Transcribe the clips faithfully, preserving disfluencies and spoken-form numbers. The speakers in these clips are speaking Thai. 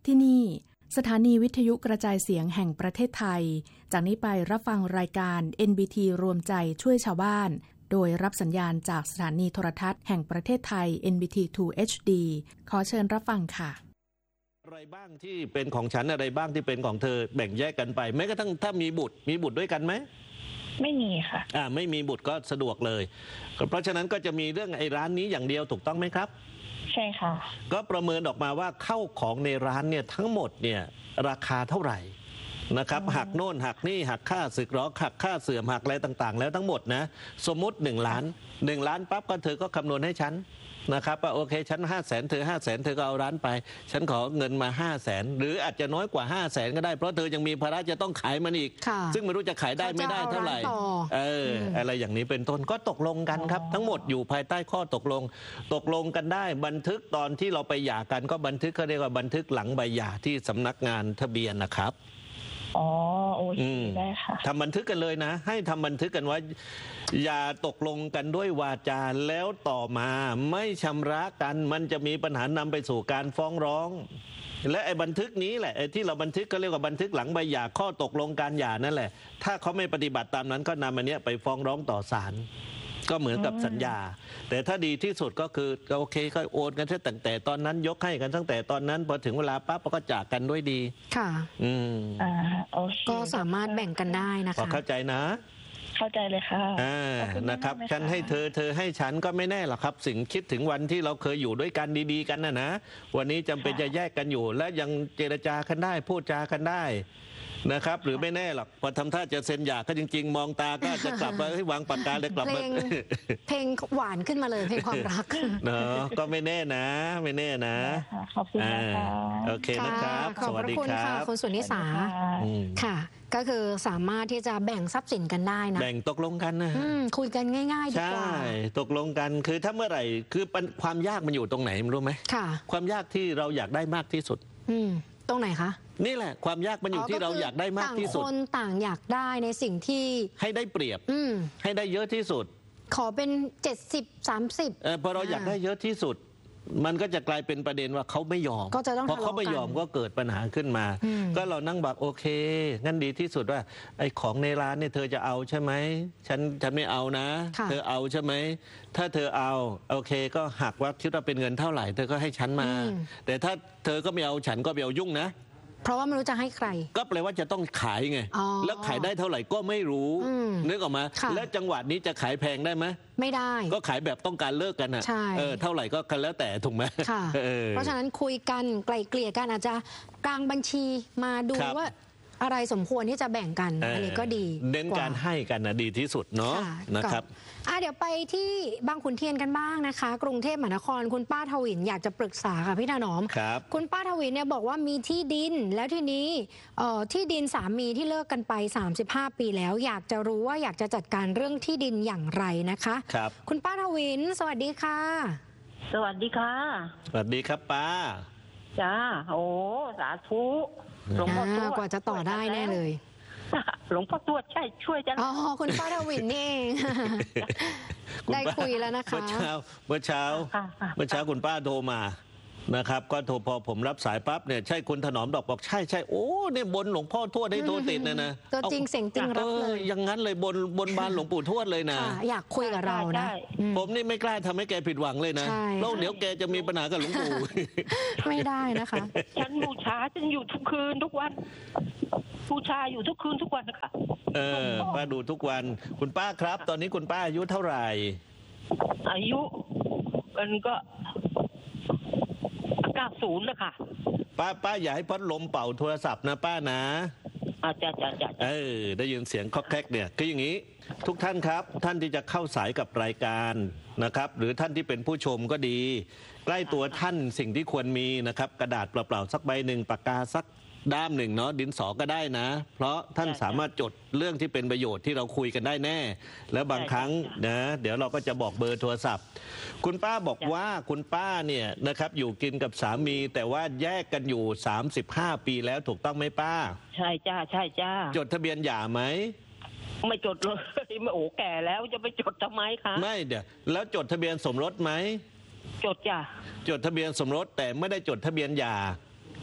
ที่นี่สถานีวิทยุกระจายเสียงแห่งประเทศไทยจากนี้ไปรับฟังรายการ เอ็น บี ที รวมใจช่วยชาวบ้านโดยรับสัญญาณจากสถานีโทรทัศน์แห่งประเทศไทย เอ็น บี ที ทู เอช ดี ขอเชิญรับฟังค่ะอะไรบ้างที่เป็นของฉันอะไรบ้างที่เป็นของเธอแบ่งแยกกันไปแม้กระทั่งถ้ามีบุตรมีบุตรด้วยกันไหมไม่มีค่ะอ่าไม่มีบุตรก็สะดวกเลยเพราะฉะนั้นก็จะมีเรื่องไอ้ร้านนี้อย่างเดียวถูกต้องไหมครับใช่ค่ะก็ประเมินออกมาว่าเข้าของในร้านเนี่ยทั้งหมดเนี่ยราคาเท่าไหร่นะครับหักโน่นหักนี่หักค่าสึกหรอหักค่าเสื่อมหักอะไรต่างๆแล้วทั้งหมดนะสมมุติหนึ่งล้านหนึ่งล้านปั๊บก็เธอก็คำนวณให้ฉันนะครับว่าโอเคฉันห้าแสนเธอห้าแสนเธอก็เอาร้านไปฉันขอเงินมาห้าแสนหรืออาจจะน้อยกว่าห้าแสนก็ได้เพราะเธอยังมีภาระจะต้องขายมันอีกซึ่งไม่รู้จะขายได้ไม่ได้เท่าไหร่เอออะไรอย่างนี้เป็นต้นก็ตกลงกันครับทั้งหมดอยู่ภายใต้ข้อตกลงตกลงกันได้บันทึกตอนที่เราไปหย่ากันก็บันทึกเขาเรียกว่าบันทึกหลังใบหย่าที่สำนักงานทะเบียนนะครับอ๋อโอเคได้ค่ะทำบันทึกกันเลยนะให้ทำบันทึกกันว่าอย่าตกลงกันด้วยวาจาแล้วต่อมาไม่ชำระกันมันจะมีปัญหานำไปสู่การฟ้องร้องและไอ้บันทึกนี้แหละไอ้ที่เราบันทึกก็เรียกว่าบันทึกหลังใบหย่าข้อตกลงการหย่านั่นแหละถ้าเขาไม่ปฏิบัติตามนั้นก็นำอันนี้ไปฟ้องร้องต่อศาลก็เหมือนกับสัญญาแต่ถ้าดีที่สุดก็คือโอเคก็โอนกันตั้งแต่ตอนนั้นยกให้กันตั้งแต่ตอนนั้นพอถึงเวลาปั๊บก็จากกันด้วยดีค่ะอืมอ่าโอเคก็สามารถแบ่งกันได้นะคะพอเข้าใจนะเข้าใจเลยค่ะอ่านะครับฉันให้เธอเธอให้ฉันก็ไม่แน่หรอกครับสิ่งคิดถึงวันที่เราเคยอยู่ด้วยกันดีๆกันนะนะวันนี้จำเป็นจะแยกกันอยู่และยังเจรจากันได้พูดจากันได้นะครับหรือไม่แน่หรอกพอทำท่าจะเซ็นหย่าก็จริงๆมองตาก็จะกลับมาให้วางปากกาเลยกลับมาเพลงหวานขึ้นมาเลยเพลงความรักเนาะก็ไม่แน่นะไม่แน่นะขอบคุณนะคะโอเคนะครับสวัสดีครับคุณสุนิสาค่ะก็คือสามารถที่จะแบ่งทรัพย์สินกันได้นะแบ่งตกลงกันนะคุยกันง่ายๆดีกว่าใช่ตกลงกันคือถ้าเมื่อไหร่คือความยากมันอยู่ตรงไหนรู้ไหมค่ะความยากที่เราอยากได้มากที่สุดตรงไหนคะนี่แหละความยากมันอยู่ที่เราอยากได้มากที่สุดต่างคนต่างอยากได้ในสิ่งที่ให้ได้เปรียบให้ได้เยอะที่สุดขอเป็นเจ็ดสิบ สามสิบเออพอเราอยากได้เยอะที่สุดมันก็จะกลายเป็นประเด็นว่าเขาไม่ยอมพอเขาไม่ยอมก็เกิดปัญหาขึ้นมาก็เรานั่งบอกโอเคงั้นดีที่สุดว่าไอ้ของในร้านเนี่ยเธอจะเอาใช่ไหมฉันฉันไม่เอานะเธอเอาใช่ไหมถ้าเธอเอาโอเคก็หักว่าคิดว่าเป็นเงินเท่าไหร่เธอก็ให้ฉันมาแต่ถ้าเธอก็ไม่เอาฉันก็ไม่เอายุ่งนะเพราะว่าไม่รู้จะให้ใครก็แปลว่าจะต้องขายไงแล้วขายได้เท่าไหร่ก็ไม่รู้นึกออกมาแล้วจังหวะนี้จะขายแพงได้ไหมไม่ได้ก็ขายแบบต้องการเลิกกันอ่ะเออเท่าไหร่ก็กันแล้วแต่ถูกไหมเพราะฉะนั้นคุยกันไกล่เกลี่ยกันอาจจะกลางบัญชีมาดูว่าอะไรสมควรที่จะแบ่งกันอันนี้ก็ดีเน้นการให้กันนะดีที่สุดเนาะนะครับอ่ะเดี๋ยวไปที่บางขุนเทียนกันบ้างนะคะกรุงเทพมหานครคุณป้าทวินอยากจะปรึกษาค่ะพี่ถนอมครับคุณป้าทวินเนี่ยบอกว่ามีที่ดินแล้วทีนี้ที่ดินสามีที่เลิกกันไปสามสิบห้าปีแล้วอยากจะรู้ว่าอยากจะจัดการเรื่องที่ดินอย่างไรนะคะครับคุณป้าทวินสวัสดีค่ะสวัสดีค่ะสวัสดีครับป้าจ้าโอ้สาธุหลวงพ่อทวดกว่าจะต่อได้แน่เลยหลวงพ่อทวดใช่ช่วยจังอ๋อคุณป้าทวินนี่เองได้คุยแล้วนะคะเมื่อเช้าเมื่อเช้าเมื่อเช้าคุณป้าโทรมานะครับก็โทรพอผมรับสายปั๊บเนี่ยใช่คุณถนอมดอกบอกใช่ใช่โอ้เนี่ยบนหลวงพ่อทวดได้โทรติดนะนะตัวจริงเสียงจริงรับเลยอย่างนั้นเลยบนบนบานหลวงปู่ทวดเลยนะอยากคุยกับเรานะผมนี่ไม่กล้าทำให้แกผิดหวังเลยนะแล้วเดี๋ยวแกจะมีปัญหากับหลวงปู่ไม่ได้นะคะฉันบูชาฉันอยู่ทุกคืนทุกวันบูชาอยู่ทุกคืนทุกวันนะคะเออป้าดูทุกวันคุณป้าครับตอนนี้คุณป้าอายุเท่าไหร่อายุมันก็เก้าสิบแล้วค่ะป้าป้าอย่าให้พัดลมเป่าโทรศัพท์นะป้านะอาจารย์อาจารย์เออได้ยินเสียงคอกแคกเนี่ยคืออย่างนี้ทุกท่านครับท่านที่จะเข้าสายกับรายการนะครับหรือท่านที่เป็นผู้ชมก็ดีใกล้ตัวท่านสิ่งที่ควรมีนะครับกระดาษเปล่าๆสักใบหนึ่งปากกาสักด้ามหนึ่งเนาะดินสอก็ได้นะเพราะท่านสามารถจดเรื่องที่เป็นประโยชน์ที่เราคุยกันได้แน่แล้วบางครั้งนะเดี๋ยวเราก็จะบอกเบอร์โทรศัพท์คุณป้าบอกว่าคุณป้าเนี่ยนะครับอยู่กินกับสามีแต่ว่าแยกกันอยู่สามสิบห้าปีแล้วถูกต้องไหมป้าใช่จ้าใช่จ้าจดทะเบียนหย่าไหมไม่จดเลยโอ้แก่แล้วจะไปจดทำไมคะไม่เดี๋ยวแล้วจดทะเบียนสมรสไหมจดจ้าจดทะเบียนสมรสแต่ไม่ได้จดทะเบียนหย่า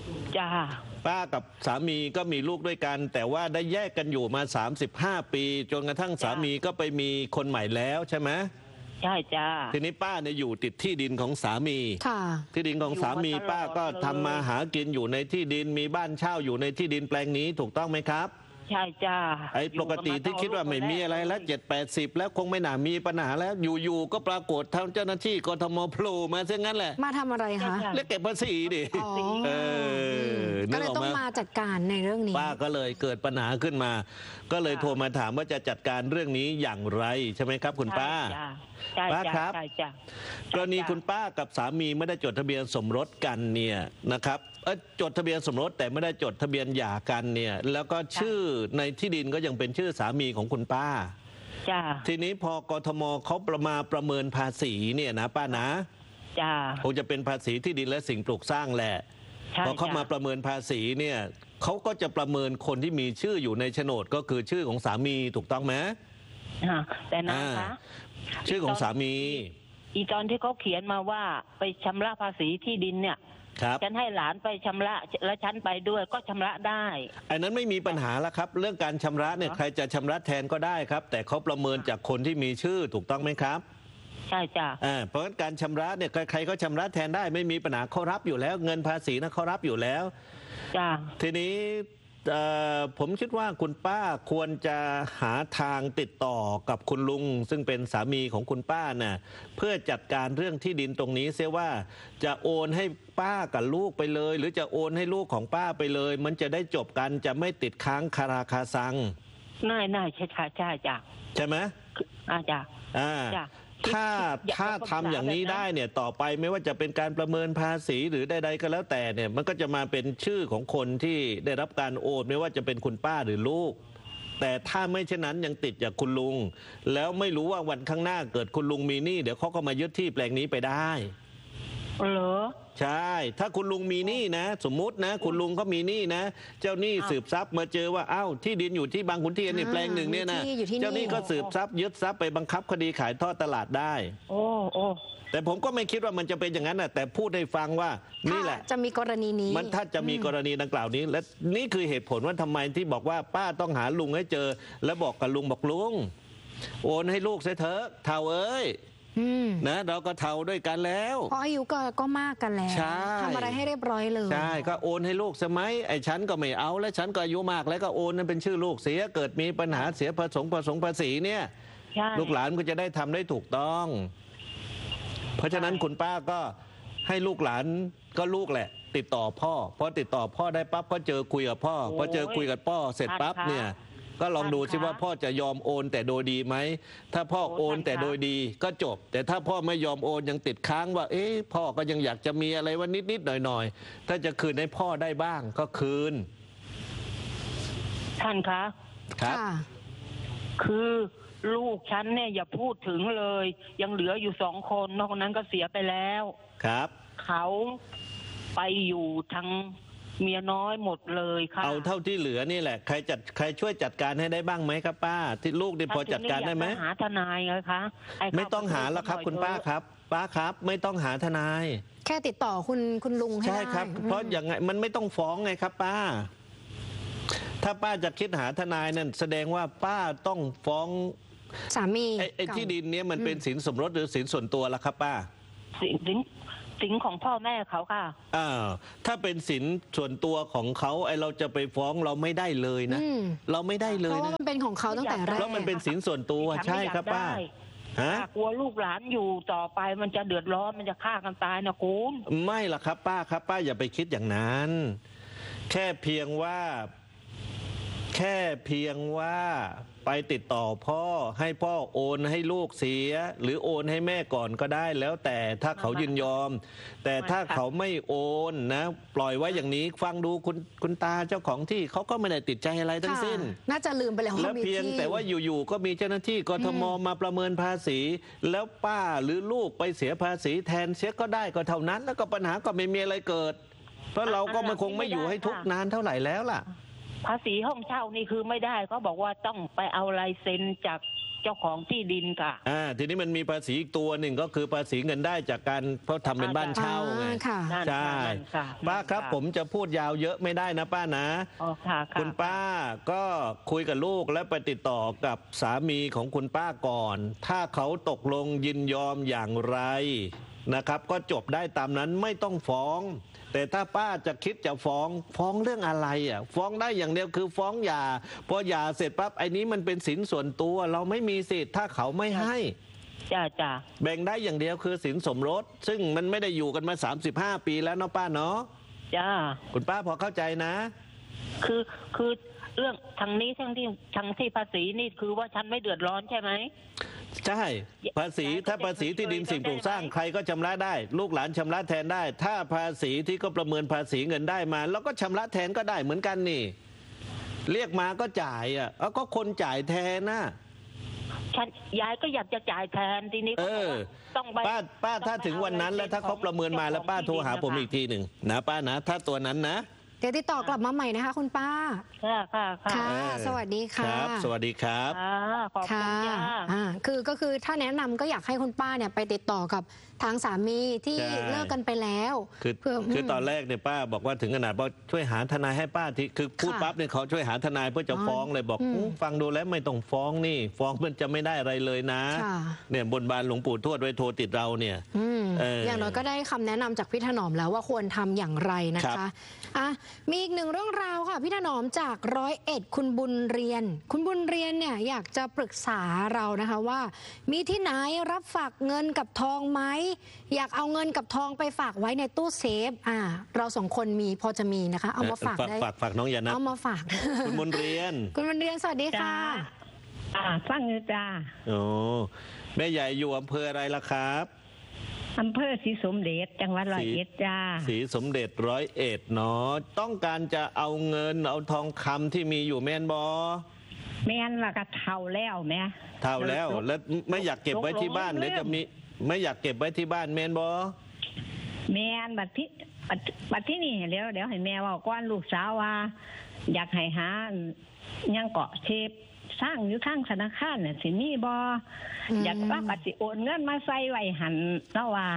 จ้าป้ากับสามีก็มีลูกด้วยกัน แต่ว่าได้แยกกันอยู่มาสามสิบห้าปีจนกระทั่งสามีก็ไปมีคนใหม่แล้วใช่ไหมใช่จ้าทีนี้ป้าเนี่ยอยู่ติดที่ดินของสามีค่ะที่ดินของสามีป้าก็ทำมาหากินอยู่ในที่ดินมีบ้านเช่าอยู่ในที่ดินแปลงนี้ถูกต้องไหมครับใช่จ้าไอ้ปกติที่คิดว่าไม่มีอะไรแล้วเจ็ดแปดสิบแล้วคงไม่น่ามีปัญหาแล้วอยู่ๆก็ปรากฏทางเจ้าหน้าที่กทมโผล่มาเช่นนั้นแหละมาทำอะไรคะเรียกเก็บภาษีดิก็เลยต้องมาจัดการในเรื่องนี้ป้าก็เลยเกิดปัญหาขึ้นมาก็เลยโทรมาถามว่าจะจัดการเรื่องนี้อย่างไรใช่ไหมครับคุณป้าป้าครับกรณีคุณป้ากับสามีไม่ได้จดทะเบียนสมรสกันเนี่ยนะครับจดทะเบียนสมรสแต่ไม่ได้จดทะเบียนหย่ากันเนี่ยแล้วก็ชื่อในที่ดินก็ยังเป็นชื่อสามีของคุณป้าจ้าทีนี้พอกทมเขาประมาประเมินภาษีเนี่ยนะป้านะจ้าคงจะเป็นภาษีที่ดินและสิ่งปลูกสร้างแหละพอเขามาประเมินภาษีเนี่ยเขาก็จะประเมินคนที่มีชื่ออยู่ในโฉนดก็คือชื่อของสามีถูกต้องไหมแต่นะคะชื่อของสามีอีตอนที่เขาเขียนมาว่าไปชำระภาษีที่ดินเนี่ยฉันให้หลานไปชำระและฉันไปด้วยก็ชำระได้อันนั้นไม่มีปัญหาแล้วครับเรื่องการชำระเนี่ยใครจะชำระแทนก็ได้ครับแต่เขาประเมินจากคนที่มีชื่อถูกต้องไหมครับใช่จ้ะอ่าเพราะการชำระเนี่ยใครๆก็ชำระแทนได้ไม่มีปัญหาเขารับอยู่แล้วเงินภาษีนะเขารับอยู่แล้วจ้ะทีนี้ผมคิดว่าคุณป้าควรจะหาทางติดต่อกับคุณลุงซึ่งเป็นสามีของคุณป้าน่ะเพื่อจัดการเรื่องที่ดินตรงนี้เสียว่าจะโอนให้ป้ากับลูกไปเลยหรือจะโอนให้ลูกของป้าไปเลยมันจะได้จบกันจะไม่ติดค้างคาราคาซังน่าน่าใช่ใช่ใช่จ้ะใช่ไหมอาจ้ะอ่าถ้าถ้าทำอย่างนี้ได้เนี่ยต่อไปไม่ว่าจะเป็นการประเมินภาษีหรือใดๆก็แล้วแต่เนี่ยมันก็จะมาเป็นชื่อของคนที่ได้รับการโอนไม่ว่าจะเป็นคุณป้าหรือลูกแต่ถ้าไม่เช่นนั้นยังติดจากคุณลุงแล้วไม่รู้ว่าวันข้างหน้าเกิดคุณลุงมีหนี้เดี๋ยวเขาก็มายึดที่แปลงนี้ไปได้เหรอใช่ถ้าคุณลุงมีหนี้นะสมมุตินะคุณลุงเขามีหนี้นะเจ้าหนี้สืบทรัพย์มาเจอว่าอ้าวที่ดินอยู่ที่บางขุนเทียนนี่แปลงหนึ่งเนี่ยนะเจ้าหนี้ก็สืบทรัพย์ยึดทรัพย์ไปบังคับคดีขายทอดตลาดได้โอ้โอ้แต่ผมก็ไม่คิดว่ามันจะเป็นอย่างนั้นนะแต่พูดให้ฟังว่านี่แหละจะมีกรณีนี้มันถ้าจะมีกรณีดังกล่าวนี้และนี่คือเหตุผลว่าทำไมที่บอกว่าป้าต้องหาลุงให้เจอแล้วบอกกับลุงบอกลุงโอนให้ลูกเสียเถอะเท่าเอ้ยนะเราก็เท่าด้วยกันแล้วเพราะอายุก็ก็มากกันแล้วทำอะไรให้เรียบร้อยเลยใช่ก็โอนให้ลูกสมัยไอ้ฉันก็ไม่เอาและฉันก็อายุมากแล้วก็โอนนั่นเป็นชื่อลูกเสียเกิดมีปัญหาเสียผสมผสมภาษีเนี่ยลูกหลานก็จะได้ทำได้ถูกต้องเพราะฉะนั้นคุณป้าก็ให้ลูกหลานก็ลูกแหละติดต่อพ่อพอติดต่อพ่อได้ปั๊บก็เจอคุยกับพ่อพอเจอคุยกับพ่อเสร็จปั๊บเนี่ยก็ลองดูซิว่าพ่อจะยอมโอนแต่โดยดีไหมถ้าพ่อโอนแต่โดยดีก็จบแต่ถ้าพ่อไม่ยอมโอนยังติดค้างว่าเอ๊ะพ่อก็ยังอยากจะมีอะไรว่านิดๆหน่อยๆถ้าจะคืนให้พ่อได้บ้างก็คืนท่านคะครับคือลูกฉันเนี่ยอย่าพูดถึงเลยยังเหลืออยู่สองคนนอกนั้นก็เสียไปแล้วครับเขาไปอยู่ทางเมียน้อยหมดเลยค่ะเอาเท่าที่เหลือนี่แหละใครจัดใครช่วยจัดการให้ได้บ้างไหมครับป้าที่ลูกนี่พอจัดการได้ไหมหาทนายเลยคะไม่ต้องหาแล้วครับคุณป้าครับป้าครับไม่ต้องหาทนายแค่ติดต่อคุณคุณลุงให้ได้ใช่ครับเพราะอย่างไงมันไม่ต้องฟ้องไงครับป้าถ้าป้าจะคิดหาทนายนั่นแสดงว่าป้าต้องฟ้องสามีไอ้ที่ดินเนี้ยมันเป็นสินสมรสหรือสินส่วนตัวล่ะครับป้าสินสินของพ่อแม่เขาค่ะอ่าถ้าเป็นสินส่วนตัวของเขาไอเราจะไปฟ้องเราไม่ได้เลยนะเราไม่ได้เลยนะเพราะมันเป็นของเขาตั้งแต่แรกแล้วมันเป็นสินส่วนตัวใช่ครับป้าฮะกลัวลูกหลานอยู่ต่อไปมันจะเดือดร้อนมันจะฆ่ากันตายนะคุณไม่ล่ะครับป้าครับป้าอย่าไปคิดอย่างนั้นแค่เพียงว่าแค่เพียงว่าไปติดต่อพ่อให้พ่อโอนให้ลูกเสียหรือโอนให้แม่ก่อนก็ได้แล้วแต่ถ้าเขายินยอมแต่ถ้าเขาไม่โอนนะปล่อยไว้อย่างนี้ฟังดูคุณคุณตาเจ้าของที่เขาก็ไม่ได้ติดใจอะไรทั้งสิ้นน่าจะลืมไปแล้วแล้วเพียงแต่ว่าอยู่ๆก็มีเจ้าหน้าที่กทมมาประเมินภาษีแล้วป้าหรือลูกไปเสียภาษีแทนเสียก็ได้ก็เท่านั้นแล้วก็ปัญหาก็ไม่มีอะไรเกิดเพราะเราก็ไม่คงไม่อยู่ให้ทุกนานเท่าไหร่แล้วล่ะภาษีห้องเช่านี่คือไม่ได้เขาบอกว่าต้องไปเอาลายเซ็นจากเจ้าของที่ดินค่ะอ่าทีนี้มันมีภาษีอีกตัวหนึ่งก็คือภาษีเงินได้จากการเพราะทำเป็นบ้านเช่าไงใช่ป้าครับผมจะพูดยาวเยอะไม่ได้นะป้านะคุณป้าก็คุยกับลูกและไปติดต่อกับสามีของคุณป้าก่อนถ้าเขาตกลงยินยอมอย่างไรนะครับก็จบได้ตามนั้นไม่ต้องฟ้องแต่ถ้าป้าจะคิดจะฟ้องฟ้องเรื่องอะไรอ่ะฟ้องได้อย่างเดียวคือฟ้องหย่าพอหย่าเสร็จปั๊บไอ้นี้มันเป็นสินส่วนตัวเราไม่มีสิทธิ์ถ้าเขาไม่ให้จ้าจ้าแบ่งได้อย่างเดียวคือสินสมรสซึ่งมันไม่ได้อยู่กันมาสามสิบห้าปีแล้วเนาะป้าเนาะจ้าคุณป้าพอเข้าใจนะคือคือเรื่องทางนี้ทั้งที่ทางที่ภาษีนี่คือว่าฉันไม่เดือดร้อนใช่ไหมใช่ภาษีถ้าภาษีที่ดินสิ่งปลูกสร้างใครก็ชำระได้ลูกหลานชำระแทนได้ถ้าภาษีที่ก็ประเมินภาษีเงินได้มาแล้วก็ชำระแทนก็ได้เหมือนกันนี่เรียกมาก็จ่ายอ่ะเอาก็คนจ่ายแทนนะฉันยายก็อยากจะจ่ายแทนทีนี้เออต้องป้าป้าถ้าถึงวันนั้นแล้วถ้าเขาประเมินมาแล้วป้าโทรหาผมอีกทีหนึ่งนะป้านะถ้าตัวนั้นนะเดี๋ยวติดต่อกลับมาใหม่นะคะคุณป้าค่ะค่ะค่ะสวัสดีค่ะสวัสดีครับขอบคุณค่ะอ่าคือก็คือถ้าแนะนำก็อยากให้คุณป้าเนี่ยไปติดต่อกับทางสามีที่เลิกกันไปแล้วคือคือตอนแรกเนี่ยป้าบอกว่าถึงขนาดว่าช่วยหาทนายให้ป้าที่คือพูดปั๊บเนี่ยเขาช่วยหาทนายเพื่อจะฟ้องเลยบอกฟังดูแล้วไม่ต้องฟ้องนี่ฟ้องมันจะไม่ได้อะไรเลยนะเนี่ยบนบานหลวงปู่ทวดไว้โทรติดเราเนี่ยอย่างน้อยก็ได้คำแนะนำจากพี่ถนอมแล้วว่าควรทำอย่างไรนะคะอ่ะมีอีกหนึ่งเรื่องราวค่ะพี่ถนอมจากร้อยเอ็ดคุณบุญเรียนคุณบุญเรียนเนี่ยอยากจะปรึกษาเรานะคะว่ามีที่ไหนรับฝากเงินกับทองไหมอยากเอาเงินกับทองไปฝากไว้ในตู้เซฟอ่าเราสองคนมีพอจะมีนะคะเอามาฝากได้ฝากฝากน้องยานะเอามาฝากคุณบุญเรียนคุณบุญเรียนสวัสดีค่ะอ่าฟังเลยจ้าโอ้แม่ใหญ่อยู่อำเภออะไรล่ะครับอำเภอศรีสมเด็จจังหวัดร้อยเอ็ดจ้าศรีสมเด็จร้อยเอ็ดเนาะต้องการจะเอาเงินเอาทองคำที่มีอยู่แม่นบอแม่นละก็เท่าแล้วแม่เท่าแล้วแล้วไม่อยากเก็บไว้ที่บ้านเดี๋ยวจะมีไม่อยากเก็บไว้ที่บ้านแม่นบอแม่นบัดที่บัดที่นี่เดี๋ยวเดี๋ยวให้แม่ว่าก้อนลูกสาวว่าอยากให้หายังเกาะเชฟสร้างอยู่ข้างธนาคารเนี่ยสิมีบออยากว่าบัดสิโอนเงินมาใส่ไว้หันแล้วว่า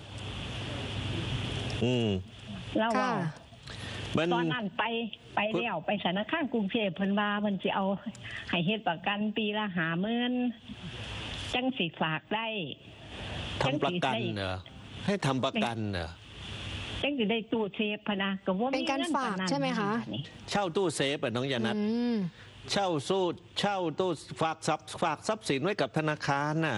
อืมแล้วว่าตอนนั้นไปไปแล้วไปธนาคารกรุงเทพเพิ่นว่าเพิ่นสิเอาให้เฮ็ดประกันปีละห้าหมื่นจังสิฝากได้ทำประกันเหรอให้ทำประกันเหรอจังสิได้ตู้เซฟพนะก็ว่าเป็นการฝากใช่ไหมคะเช่าตู้เซฟอ่ะน้องยานัทเช่าสู้เช่าตู้ฝากทรัพย์ฝากทรัพย์สินไว้กับธนาคารน่ะ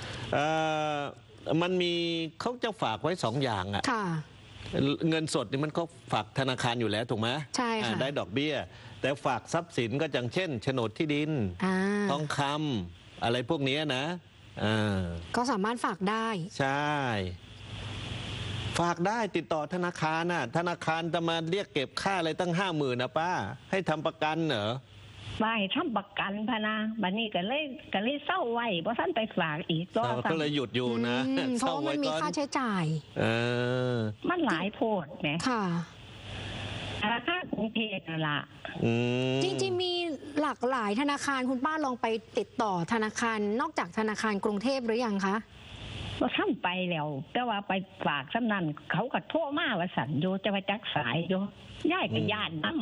มันมีเขาจะฝากไว้สองอย่างอ่ะเงินสดนี่มันก็ฝากธนาคารอยู่แล้วถูกไหมใช่ค่ะได้ดอกเบี้ยแต่ฝากทรัพย์สินก็อย่างเช่นโฉนดที่ดินทองคำอะไรพวกนี้นะก็สามารถฝากได้ใช่ฝากได้ติดต่อธนาคารน่ะธนาคารจะมาเรียกเก็บค่าอะไรตั้งห้าหมื่นนะป้าให้ทำประกันเหรอไม่ทำประกันพนะบัดนี้ก็เลยก็เลยเศร้าไว้เพราะท่านไปฝากอีกก็เลยหยุดอยู่นะเพราะมันมีค่าใช้จ่ายเออมันหลายโพดไหมค่ะธนาคารกรุงเทพนั่นละจริงๆมีหลากหลายธนาคารคุณป้าลองไปติดต่อธนาคารนอกจากธนาคารกรุงเทพหรือยังคะว่าท่านไปแล้วแต่ว่าไปฝากสำนันเขาก็โทรมาว่าสันโยจะไปจักสายโยย่ายกับญาตินั่ง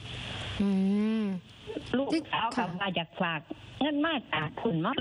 ลูกสาวเขามาจากฝากเงินมากจากคุณมาก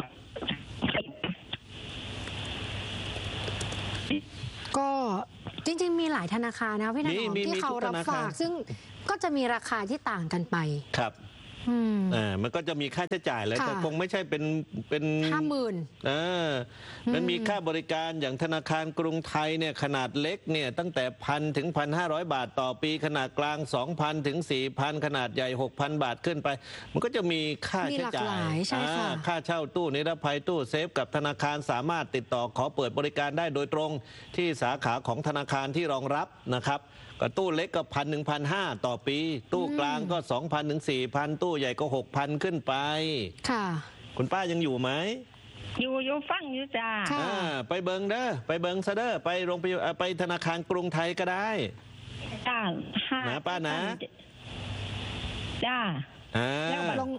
ก็จริงๆมีหลายธนาคารนะพี่ถนอมที่เขารับฝากซึ่งก็จะมีราคาที่ต่างกันไปครับอ่ามันก็จะมีค่าใช้จ่ายแล้วแต่คงไม่ใช่เป็นเป็นห้าหมื่นอ่ามันมีค่าบริการอย่างธนาคารกรุงไทยเนี่ยขนาดเล็กเนี่ยตั้งแต่พันถึงพันห้าร้อยบาทต่อปีขนาดกลางสองพันถึงสี่พันขนาดใหญ่หกพันบาทขึ้นไปมันก็จะมีค่าใช้จ่ายค่าเช่าตู้นิรภัยตู้เซฟกับธนาคารสามารถติดต่อขอเปิดบริการได้โดยตรงที่สาขาของธนาคารที่รองรับนะครับก็ตู้เล็กก็พันหนึ่งพันห้าต่อปีตู้กลางก็สองพันถึงสี่พันตู้ใหญ่ก็หกพันขึ้นไปค่ะคุณป้ายังอยู่ไหมอยู่อยู่ฟังอยู่จ้าไปเบิงเด้อไปเบิงซะเด้อไปโรงพยาบาลไปธนาคารกรุงไทยก็ได้จ้านะป้านะจ้าลอง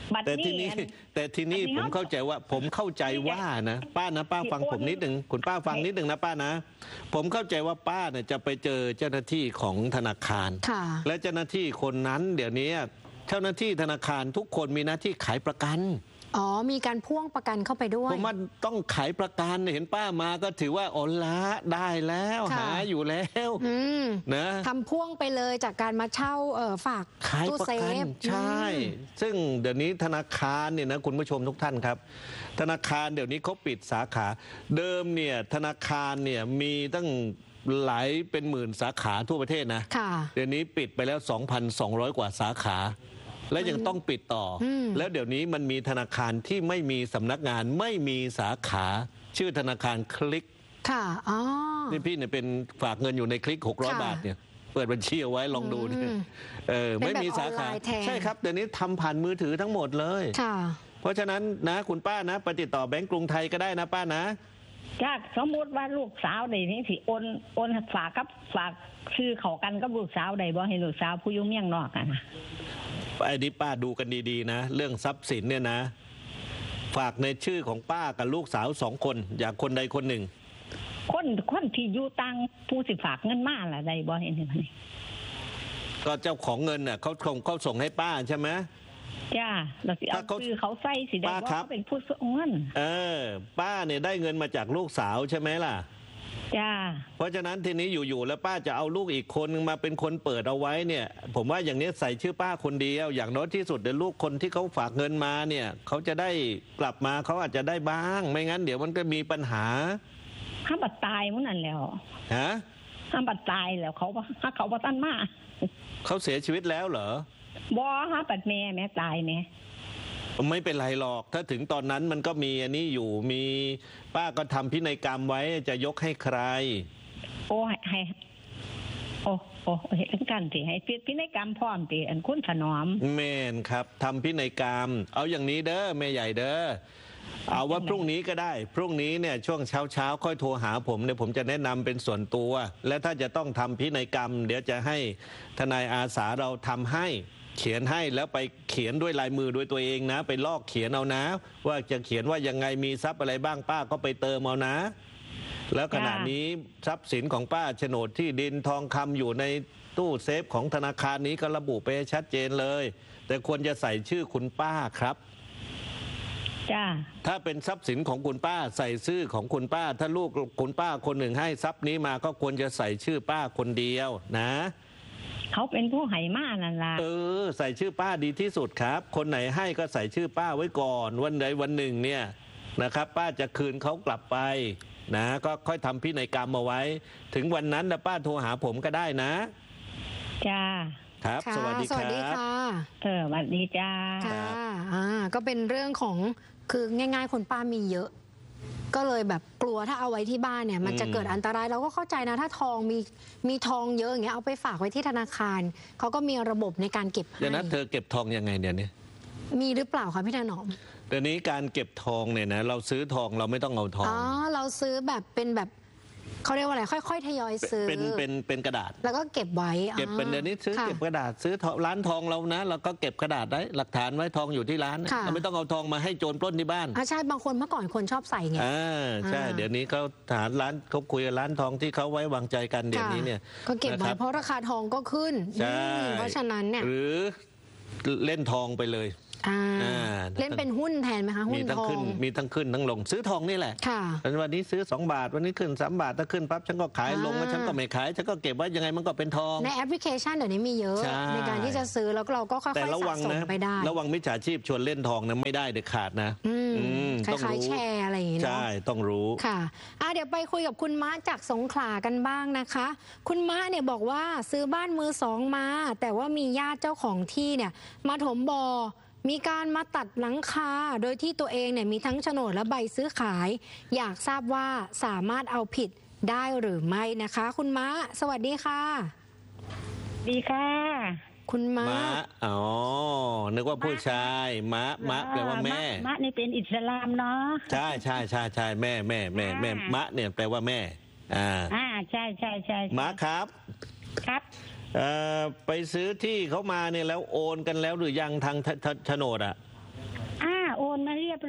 บัดแต่ทีนี้นี้อันแต่ทีนี้อันนี้ผมเข้าใจว่าผมเข้าใจว่านะป้านะป้าฟังผมนิดหนึ่งคุณป้าฟังนิดหนึ่งนะป้านะผมเข้าใจว่าป้าเนี่ยจะไปเจอเจ้าหน้าที่ของธนาคารค่ะและเจ้าหน้าที่คนนั้นเดี๋ยวนี้เจ้าหน้าที่ธนาคารทุกคนมีหน้าที่ขายประกันอ๋อมีการพ่วงประกันเข้าไปด้วยผมว่าต้องขายประกันเห็นป้ามาก็ถือว่าอ๋อละได้แล้วค่ะหาอยู่แล้วอืมนะทำพ่วงไปเลยจากการมาเช่าเอ่อฝากขายตู้ประเซกันฟใช่อืมซึ่งเดี๋ยวนี้ธนาคารเนี่ยนะคุณผู้ชมทุกท่านครับ ธนาคารเดี๋ยวนี้เขาปิดสาขา เดิมเนี่ยธนาคารเนี่ยมีตั้งหลายเป็นหมื่นสาขาทั่วประเทศนะค่ะเดี๋ยวนี้ปิดไปแล้ว สองพันสองร้อย กว่าสาขา และยังต้องปิดต่ออมแล้วเดี๋ยวนี้มันมีธนาคารที่ไม่มีสำนักงานไม่มีสาขา ชื่อธนาคารคลิกค่ะอ๋อนี่พี่เนี่ยเป็นฝากเงินอยู่ในคลิกหกร้อยค่ะบาทเนี่ยเปิดบัญชีเอาไว้ลองดูเนี่ยอืมเออเป็นไม่มีสาขาแบบออนไลน์แทนใช่ครับเดี๋ยวนี้ทำผ่านมือถือทั้งหมดเลยค่ะเพราะฉะนั้นนะคุณป้านะไปติดต่อแบงก์กรุงไทยก็ได้นะป้านะจ้าสมมุติว่าลูกสาวได้นี่สิโอนโอนฝากกับฝากชื่อเขากันกับลูกสาวได้บ่ให้ลูกสาวผู้อยู่เมียงนอกอะนะไอ้นี่ป้าดูกันดีๆนะ เรื่องทรัพย์สินเนี่ยนะ ฝากในชื่อของป้ากับลูกสาวสองคน อยากคนใดคนหนึ่งคนคนที่อยู่ต่างผู้สิฝากเงินมาล่ะได้บ่เห็นไหมก็เจ้าของเงินน่ะเขาคงเขาส่งให้ป้าใช่ไหมจ้าเราสิเอาถ้าเขาชื่อเขาใส่สิได้ป้าบ่ครับเขาเป็นผู้ส่งเงินเออ ป้าเนี่ยได้เงินมาจากลูกสาวใช่ไหมล่ะจ้าเพราะฉะนั้นทีนี้อยู่ๆแล้วป้าจะเอาลูกอีกคนนึงมาเป็นคนเปิดเอาไว้เนี่ย ผมว่าอย่างนี้ใส่ชื่อป้าคนเดียวอย่างน้อยที่สุดเดี๋ยวลูกคนที่เขาฝากเงินมาเนี่ยเขาจะได้กลับมาเขาอาจจะได้บ้าง ไม่งั้นเดี๋ยวมันก็มีปัญหาห้ามบัดตายมื้อนั้นแล้วฮะห้ามบัดตายแล้วเขาบ่ถ้าเขาบ่ทันมาเขาเสียชีวิตแล้วเหรอบ่ห้าบัดแม่แม่ตายแม่ไม่เป็นไรหรอกถ้าถึงตอนนั้นมันก็มีอันนี้อยู่มีป้าก็ทำพินัยกรรมไว้จะยกให้ใครโอ้ให้ให้โอ้โอ้เห็นกันสิให้พิพินัยกรรมพร้อมติอันคุณถนอมแม่นครับทำพินัยกรรม เอาอย่างนี้เด้อแม่ใหญ่เด้อเอาว่าพรุ่งนี้ก็ได้ พรุ่งนี้เนี่ยช่วงเช้าเช้าๆค่อยโทรหาผมเนี่ยผมจะแนะนำเป็นส่วนตัว และถ้าจะต้องทำพินัยกรรม เดี๋ยวจะให้ทนายอาสาเราทำให้เขียนให้แล้วไปเขียนด้วยลายมือด้วยตัวเองนะ ไปลอกเขียนเอานะ ว่าจะเขียนว่ายังไงมีทรัพย์อะไรบ้างป้าก็ไปเติมเอานะ แล้วขณะนี้ทรัพย์สินของป้าโฉนดที่ดินทองคำอยู่ในตู้เซฟของธนาคารนี้ก็ระบุไปให้ชัดเจนเลย แต่ควรจะใส่ชื่อคุณป้าครับจ้าถ้าเป็นทรัพย์สินของคุณป้าใส่ชื่อของคุณป้า ถ้าลูกคุณป้าคนหนึ่งให้ทรัพย์นี้มาก็ควรจะใส่ชื่อป้าคนเดียวนะเขาเป็นผู้ให้มานั่นล่ะเออใส่ชื่อป้าดีที่สุดครับ คนไหนให้ก็ใส่ชื่อป้าไว้ก่อน วันใดวันหนึ่งเนี่ยนะครับ ป้าจะคืนเขากลับไปนะก็ค่อยทำพินัยกรรมเอาไว้ ถึงวันนั้นนะป้าโทรหาผมก็ได้นะจ้าครับค่ะสวัสดีสควัสดีรับค่ะเออสวัสดีจ้าค่ะอ่าก็เป็นเรื่องของคือง่ายๆ คนป้ามีเยอะ ก็เลยแบบกลัวถ้าเอาไว้ที่บ้านเนี่ย มันจะเกิดอันตรายเราก็เข้าใจนะ ถ้าทองมีมีทองเยอะอย่างเงี้ยเอาไปฝากไว้ที่ธนาคารเขาก็มีระบบในการเก็บให้เดี๋ยวนั้นเธอเก็บทองยังไงเดี๋ยวนี้มีหรือเปล่าคะพี่ถนอมเดี๋ยวนี้การเก็บทองเนี่ยนะเราซื้อทองเราไม่ต้องเอาทองอ๋อเราซื้อแบบเป็นแบบเขาเรียกว่าอะไรค่อยๆทยอยซื้อเป็นเป็นเป็นกระดาษแล้วก็เก็บไว้เก็บเป็นเดี๋ยวนี้ซื้อค่ะเก็บกระดาษซื้อทองร้านทองเรานะเราก็เก็บกระดาษได้หลักฐานไว้ทองอยู่ที่ร้านค่ะเราไม่ต้องเอาทองมาให้โจรปล้นที่บ้านอ่าใช่บางคนเมื่อก่อนคนชอบใส่ไงอ่าใช่อ่าเดี๋ยวนี้เขาฐานร้านเขาคุยกับร้านทองที่เขาไว้วางใจกันเดี๋ยวนี้เนี่ยก็เก็บนะไว้ครับเพราะราคาทองก็ขึ้นใช่อืมเพราะฉะนั้นเนี่ยหรือเล่นทองไปเลยอ่าอ่าเล่นเป็นหุ้นแทนไหมคะหุ้มีนทั้ทงอขึ้งนมีทั้งขึ้นทั้งลงซื้อทองนี่แหละค่ะวันนี้ซื้อสองบาทวันนี้ขึ้นสามบาทถ้าขึ้นปั๊บฉันก็ขายลงแล้วอ่าฉันก็ไม่ขายฉันก็เก็บไว้ยังไงมันก็เป็นทองในแอปพลิเคชันเดี๋ยวนี้มีเยอะใช่ในการที่จะซื้อแล้วเราก็ค่อยแต่ๆระวัสะงสมนะไปได้ระวังมิจฉาชีพชวนเล่นทองนะไม่ได้เด็ดขาดนะอืมอืมคต้องล้ายรู้ๆแชร์อะไรอย่างงี้เนาะใช่ต้องรู้ค่ะอ่ะ เดี๋ยวไปคุยกับคุณมะจากสงขลากันบ้างนะคะ คุณมะเนี่ยบอกว่าซื้อบ้านมือสองมา แต่ว่ามีญาติเจ้าของที่เนี่ยมาถมบ่อมีการมาตัดหลังคาโดยที่ตัวเองเนี่ยมีทั้งโฉนดและใบซื้อขาย อยากทราบว่าสามารถเอาผิดได้หรือไม่นะคะ คุณมะสวัสดีค่ะดีค่ะคุณมะมะอ๋อนึกว่าผู้ชายมะมะแปลว่าแม่มะนี่เป็นอิสลามเนาะใช่ใช่ใช่ใช่แม่แม่แม่แม่อ่ามมะเนี่ยแปลว่าแม่อ่าอ่าใช่ใช่ใช่มะครับครับเอ่อไปซื้อที่เขามาเนี่ยแล้วโอนกันแล้วหรือยังทางโฉนดอ่ะ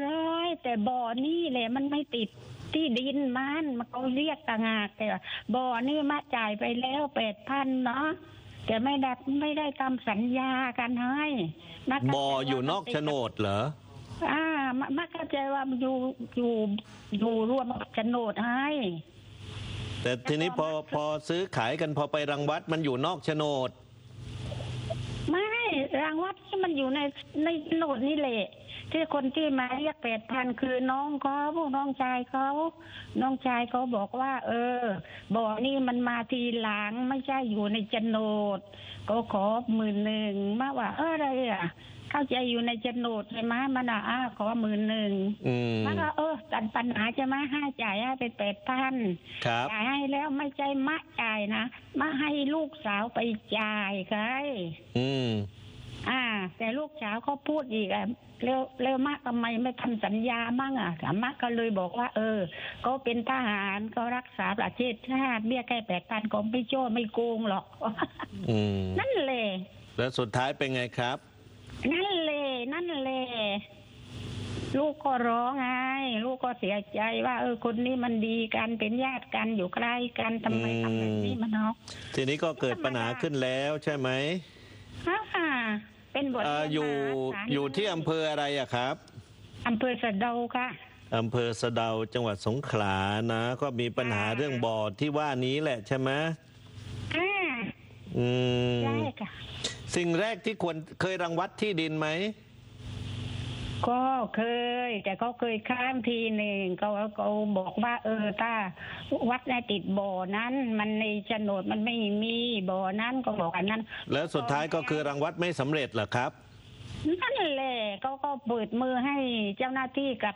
ยแต่บ่อนี่แหละมันไม่ติดที่ดินมันมันเขาเรียกต่างหากแต่บ่อนี่มาจ่ายไปแล้วแปดพันเนาะแต่ไม่ได้ไม่ได้ทำสัญญากันให้บ่ออยู่นอกโฉนดเหรออ่ามาเข้าใจว่ามันอยู่อยู่อยู่รวมกับโฉนดให้แต่ทีนี้พอพอซื้อขายกันพอไปรังวัดมันอยู่นอกโฉนดไม่รังวัดที่มันอยู่ในในโฉนดนี่แหละที่คนที่มาเรียกแปดพันคือน้องเขาพวกน้องชายเขาน้องชายเขาบอกว่าเออบ่อนี่มันมาทีหลังไม่ใช่อยู่ในโฉนดก็ขอหมื่นหนึ่งมาว่าเอออะไรอ่ะเข้าใจอยู่ในโฉนดใช่ไหมมันอ่ะอ้าขอหมื่นหนึ่งมันก็เออตัดปัญหาจะมาให้จ่ายให้เป็นแปดพันจ่ายให้แล้วไม่ใช่มะจ่ายนะมาให้ลูกสาวไปจ่ายใครอืมอ่าแต่ลูกสาวเขาพูดอีกอ่ะเร็วเร็วมากทำไมไม่ทำสัญญามั่งอ่ะสามารถก็เลยบอกว่าเออก็เป็นทหารก็รักษาประเทศชาติเบี้ยแค่แปดพันก็ไม่โจ้ไม่โกงหรอกนั่นเลยแล้วสุดท้ายเป็นไงครับนั่นเลยนั่นเลยลูกก็ร้องไห้ลูกก็เสียใจว่าเออคนนี้มันดีกันเป็นญาติกันอยู่ใกล้กันทำไมทำแบบนี้มันเนาะทีนี้ก็เกิดปัญหาขึ้นแล้วใช่ไหมค่ะเป็นบทอยู่อยู่ที่อำเภออะไรอะครับอำเภอสะเดาค่ะอำเภอสะเดาจังหวัดสงขลานะก็มีปัญหาเรื่องบ่อที่ว่านี้แหละใช่ไหมอ่าอืมใช่ค่ะสิ่งแรกที่ควรเคยรังวัดที่ดินไหมก็เคยแต่เขาเคยข้ามทีหนึ่งเขาเขาบอกว่าเออถ้าวัดในติดบ่อนั้นมันในโฉนดมันไม่มีบ่อนั้นก็บอกอันนั้นแล้วสุดท้ายก็คือรังวัดไม่สำเร็จเหรอครับนั่นแหละเขาก็เปิดมือให้เจ้าหน้าที่กับ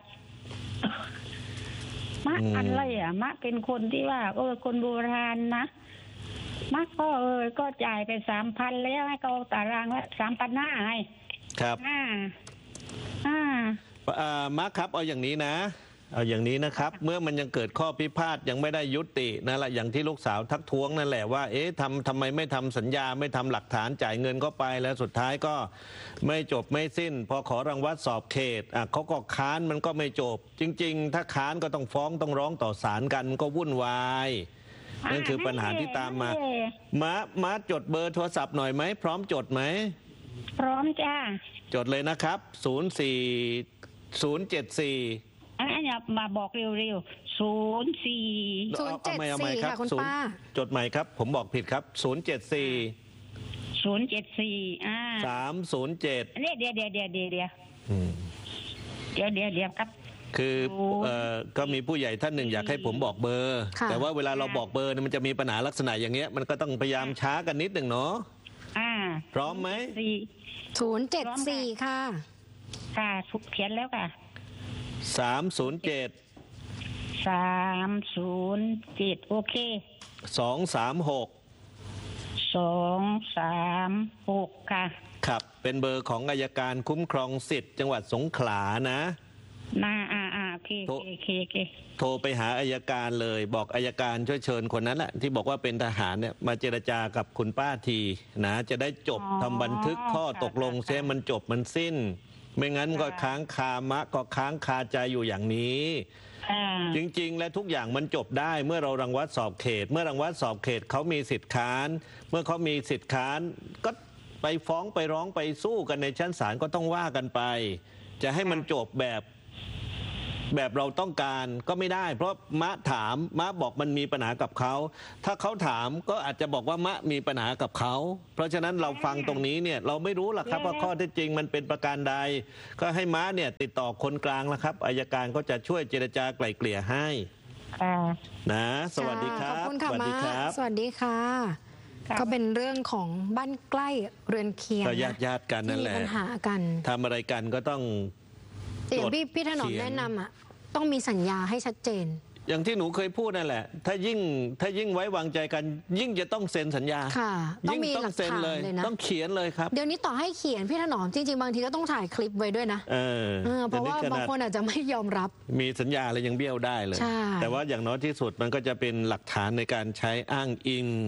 มะอะไรอ่ะมะเป็นคนที่ว่าเออคนโบราณนะมะก็เออก็จ่ายไปสามพันแล้วให้เขาตารางละสามพันห้าไงครับอ่าอ่าอ่ามาร์คครับเอาอย่างนี้นะเอาอย่างนี้นะครับเมื่อมันยังเกิดข้อพิพาทยังไม่ได้ยุตินั่นแหละอย่างที่ลูกสาวทักท้วงนั่นแหละว่าเอ๊ะทำทำไมไม่ทำสัญญาไม่ทำหลักฐานจ่ายเงินเข้าไปแล้วสุดท้ายก็ไม่จบไม่สิ้นพอขอรังวัดสอบเขตอ่ะเขาก็ค้านมันก็ไม่จบจริงๆถ้าค้านก็ต้องฟ้องต้องร้องต่อศาลกันก็วุ่นวายนั่นคือปัญหาที่ตามมามามาจดเบอร์โทรศัพท์หน่อยไหมพร้อมจดไหมพร้อมจ้าจดเลยนะครับศูนย์ สี่ ศูนย์ เจ็ด สี่อันนี้มาบอกเร็วๆศูนย์ สี่ศูนย์ เจ็ด สี่ค่ะคุณป้าจดใหม่ครับผมบอกผิดครับศูนย์ เจ็ด สี่ศูนย์ เจ็ด สี่อ่าสาม ศูนย์ เจ็ดเนี่ยเดี๋ยวเดี๋ยวเดี๋ยวเดี๋ยวเดี๋ยวเดี๋ยวเดี๋ยวเดี๋ยวครับคือเอ่อก็มีผู้ใหญ่ท่านหนึ่งอยากให้ผมบอกเบอร์แต่ว่าเวลาเราบอกเบอร์มันจะมีปัญหาลักษณะอย่างเงี้ยมันก็ต้องพยายามช้ากันนิดหนึ่งเนาะอ่าพร้อมไหมศูนย์ เจ็ด สี่ค่ะค่ะเขียนแล้วค่ะสาม ศูนย์ เจ็ดสาม ศูนย์ เจ็ดโอเคสอง สาม หกสอง สาม หกค่ะครับเป็นเบอร์ของอัยการคุ้มครองสิทธิ์จังหวัดสงขลานะมาอ่าอ่าโอเคโอเคโอเคโทรไปหาอัยการเลยบอกอัยการช่วยเชิญคนนั้นแหละที่บอกว่าเป็นทหารเนี่ยมาเจรจากับคุณป้าทีนะจะได้จบทำบันทึกข้อตกลงเสียมันจบมันสิ้นไม่งั้นก็ค้างคามะก็ค้างคาใจอยู่อย่างนี้จริงๆและทุกอย่างมันจบได้เมื่อเรารังวัดสอบเขตเมื่อรังวัดสอบเขตเขามีสิทธิ์ค้านเมื่อเขามีสิทธิ์ค้านก็ไปฟ้องไปร้องไปสู้กันในชั้นศาลก็ต้องว่ากันไปจะให้มันจบแบบแบบเราต้องการก็ไม่ได้เพราะมะถามมะบอกมันมีปัญหากับเขาถ้าเขาถามก็อาจจะบอกว่ามะมีปัญหากับเขาเพราะฉะนั้นเราฟังตรงนี้เนี่ยเราไม่รู้หรอกครับว่าข้อเท็จจริงมันเป็นประการใดก็ให้มะเนี่ยติดต่อคนกลางแล้วครับอัยการก็จะช่วยเจรจาไกล่เกลี่ยให้นะสวัสดีครับขอบคุณค่ะมะสวัสดีค่ะก็เป็นเรื่องของบ้านใกล้เรือนเคียงญาติญาติกันนั่นแหละมีปัญหากันทำอะไรกันก็ต้องอย่างพี่พี่ถนอมแนะนำอ่ะต้องมีสัญญาให้ชัดเจนอย่างที่หนูเคยพูดนั่นแหละถ้ายิ่งถ้ายิ่งไว้วางใจกันยิ่งจะต้องเซ็นสัญญาค่ะต้องมีหลักฐานเลยนะต้องเขียนเลยครับเดี๋ยวนี้ต่อให้เขียนพี่ถนอมจริงๆบางทีก็ต้องถ่ายคลิปไว้ด้วยนะเออเพราะว่าบางคนอาจจะไม่ยอมรับมีสัญญาอะไรยังเบี้ยวได้เลยแต่ว่าอย่างน้อยที่สุดมันก็จะเป็นหลักฐานในการใช้อ้างอิง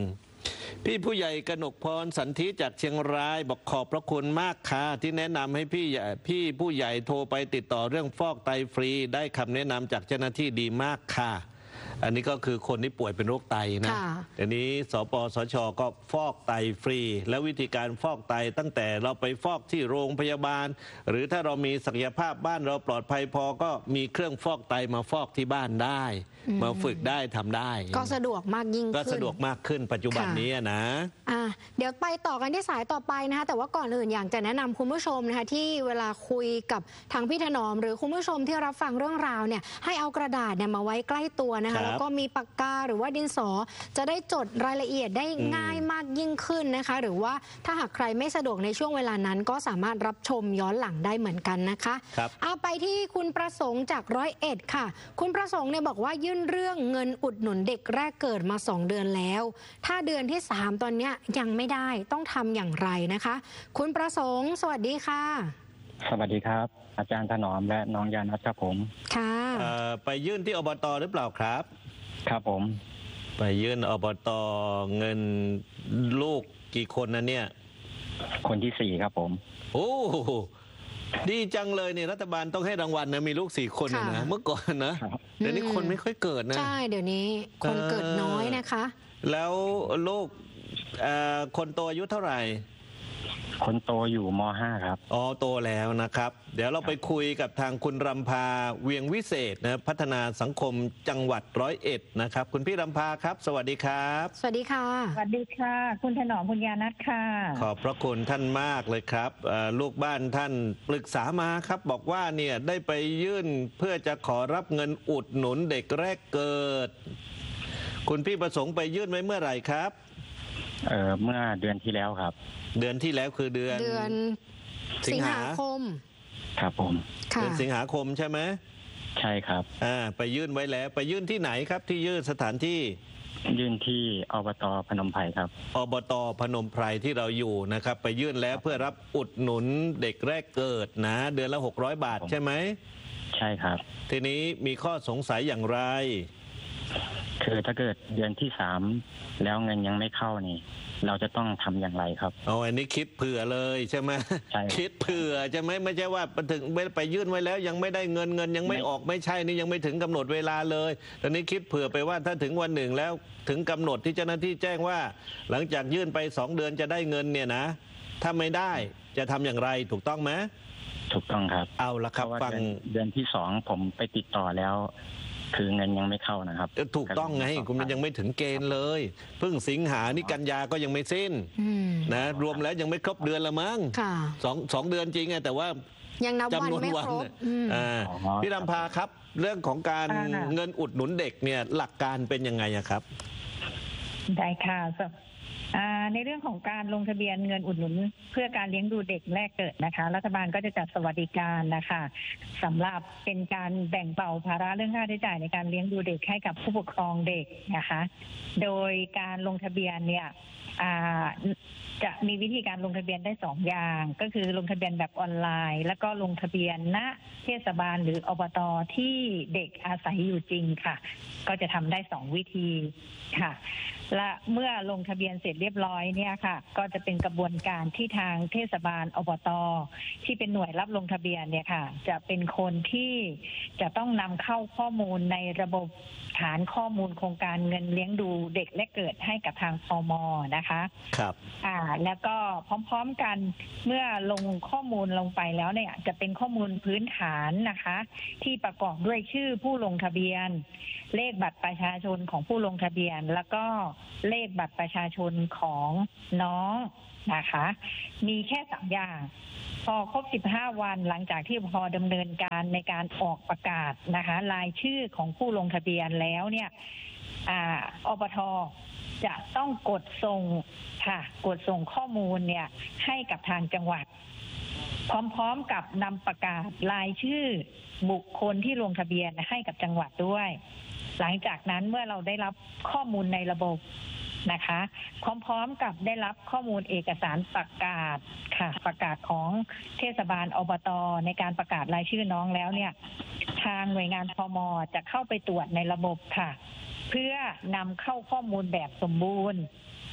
พี่ผู้ใหญ่กนกพรสันธิจากเชียงรายบอกขอบพระคุณมากค่ะที่แนะนำให้พี่พี่ผู้ใหญ่โทรไปติดต่อเรื่องฟอกไตฟรีได้คำแนะนำจากเจ้าหน้าที่ดีมากค่ะอันนี้ก็คือคนที่ป่วยเป็นโรคไตนะเดี๋ยวนี้สปสช.ก็ฟอกไตฟรีแล้ววิธีการฟอกไตตั้งแต่เราไปฟอกที่โรงพยาบาลหรือถ้าเรามีศักยภาพบ้านเราปลอดภัยพอก็มีเครื่องฟอกไตมาฟอกที่บ้านได้มาฝึกได้ทำได้ก็สะดวกมากยิ่งขึ้นก็สะดวกมากขึ้นปัจจุบันนี้นะอ่ะเดี๋ยวไปต่อกันที่สายต่อไปนะคะแต่ว่าก่อนอื่นอยากจะแนะนำคุณผู้ชมนะคะที่เวลาคุยกับทางพี่ถนอมหรือคุณผู้ชมที่รับฟังเรื่องราวเนี่ยให้เอากระดาษเนี่ยมาไว้ใกล้ตัวนะคะแล้วก็มีปากกาหรือว่าดินสอจะได้จดรายละเอียดได้ง่ายมากยิ่งขึ้นนะคะหรือว่าถ้าหากใครไม่สะดวกในช่วงเวลานั้นก็สามารถรับชมย้อนหลังได้เหมือนกันนะคะเอาไปที่คุณประสงค์จากร้อยเอ็ดค่ะคุณประสงค์เนี่ยบอกว่ายื่นเรื่องเงินอุดหนุนเด็กแรกเกิดมาสองเดือนแล้วถ้าเดือนที่สามตอนนี้ยังไม่ได้ต้องทำอย่างไรนะคะคุณประสงค์สวัสดีค่ะสวัสดีครับอาจารย์ถนอมและน้องยานัทครับผมค่ะไปยื่นที่อบต.หรือเปล่าครับครับผมไปยื่นอบต.เงินลูกกี่คนนะเนี่ยคนที่สี่ครับผมโอ้ดีจังเลยเนี่ยรัฐบาลต้องให้รางวัลนะมีลูกสี่คนนะเมื่อก่อนนะเดี๋ยวนี้คนไม่ค่อยเกิดนะใช่เดี๋ยวนี้คนเกิดน้อยนะคะแล้วลูกคนโตอายุเท่าไหร่คนโตอยู่ม.ห้า ครับอ๋อโตแล้วนะครับเดี๋ยวเราไปคุยกับทางคุณรำพาเวียงวิเศษนะพัฒนาสังคมจังหวัดร้อยเอ็ดนะครับคุณพี่รำพาครับสวัสดีครับสวัสดีค่ะสวัสดีค่ะคุณถนอมคุณยานัทค่ะขอบพระคุณท่านมากเลยครับลูกบ้านท่านปรึกษามาครับบอกว่าเนี่ยได้ไปยื่นเพื่อจะขอรับเงินอุดหนุนเด็กแรกเกิดคุณพี่ประสงค์ไปยื่นไว้เมื่อไหร่ครับเอ่อเมื่อเดือนที่แล้วครับเดือนที่แล้วคือเดือนเดือนสิงหาคมครับผมเดือนสิงหาคมใช่ไหมใช่ครับอ่าไปยื่นไว้แล้วไปยื่นที่ไหนครับที่ยื่นสถานที่ยื่นที่อบต.พนมไพรครับอบต.พนมไพรที่เราอยู่นะครับไปยื่นแล้วเพื่อรับอุดหนุนเด็กแรกเกิดนะเดือนละหกร้อยบาทใช่ไหมใช่ครับทีนี้มีข้อสงสัยอย่างไรคือถ้าเกิดเดือนที่สามแล้วเงินยังไม่เข้านี่เราจะต้องทำอย่างไรครับอ๋ออันนี้คิดเผื่อเลยใช่ไหมใช่คิดเผื่อใช่ไหมไม่ใช่ว่าไปถึงไปยื่นไว้แล้วยังไม่ได้เงินเงินยังไม่ออกไม่ใช่นี่ยังไม่ถึงกำหนดเวลาเลยตอนนี้คิดเผื่อไปว่าถ้าถึงวันหนึ่งแล้วถึงกำหนดที่เจ้าหน้าที่แจ้งว่าหลังจากยื่นไปสองเดือนจะได้เงินเนี่ยนะถ้าไม่ได้จะทำอย่างไรถูกต้องไหมถูกต้องครับเอาละครับฟังเดือนที่สองผมไปติดต่อแล้วคือเงินยังไม่เข้านะครับถูกต้องไงคุณมันยังไม่ถึงเกณฑ์เลยเพิ่งสิงหานี่กันยาก็ยังไม่สิ้นนะรวมแล้วยังไม่ครบเดือนละมั้งสองสองเดือนจริงไงแต่ว่ายังนับวันไม่ครบพี่รำพาครับเรื่องของการเงินอุดหนุนเด็กเนี่ยหลักการเป็นยังไงครับได้ค่ะในเรื่องของการลงทะเบียนเงินอุดหนุนเพื่อการเลี้ยงดูเด็กแรกเกิดนะคะรัฐบาลก็จะจัดสวัสดิการนะคะสำหรับเป็นการแบ่งเบาภาระเรื่องค่าใช้จ่ายในการเลี้ยงดูเด็กให้กับผู้ปกครองเด็กนะคะโดยการลงทะเบียนเนี่ยจะมีวิธีการลงทะเบียนได้สองอย่างก็คือลงทะเบียนแบบออนไลน์แล้วก็ลงทะเบียนณเทศบาลหรืออบต.ที่เด็กอาศัยอยู่จริงค่ะก็จะทำได้สองวิธีค่ะและเมื่อลงทะเบียนเสร็จเรียบร้อยเนี่ยค่ะก็จะเป็นกระบวนการที่ทางเทศบาลอบต.ที่เป็นหน่วยรับลงทะเบียนเนี่ยค่ะจะเป็นคนที่จะต้องนำเข้าข้อมูลในระบบฐานข้อมูลโครงการเงินเลี้ยงดูเด็กและเกิดให้กับทางพม.นะคะครับอ่าแล้วก็พร้อมๆกันเมื่อลงข้อมูลลงไปแล้วเนี่ยจะเป็นข้อมูลพื้นฐานนะคะที่ประกอบด้วยชื่อผู้ลงทะเบียนเลขบัตรประชาชนของผู้ลงทะเบียนแล้วก็เลขบัตรประชาชนของน้องนะคะมีแค่สามอย่างพอครบสิบห้าวันหลังจากที่พอดำเนินการในการออกประกาศนะคะรายชื่อของผู้ลงทะเบียนแล้วเนี่ยอ่าอบท.จะต้องกดส่งค่ะกดส่งข้อมูลเนี่ยให้กับทางจังหวัดพร้อมๆกับนำประกาศรายชื่อบุคคลที่ลงทะเบียนให้กับจังหวัดด้วยหลังจากนั้นเมื่อเราได้รับข้อมูลในระบบนะคะพร้อมๆกับได้รับข้อมูลเอกสารประกาศค่ะประกาศของเทศบาลอบต.ในการประกาศรายชื่อน้องแล้วเนี่ยทางหน่วยงานพม.จะเข้าไปตรวจในระบบค่ะเพื่อนำเข้าข้อมูลแบบสมบูรณ์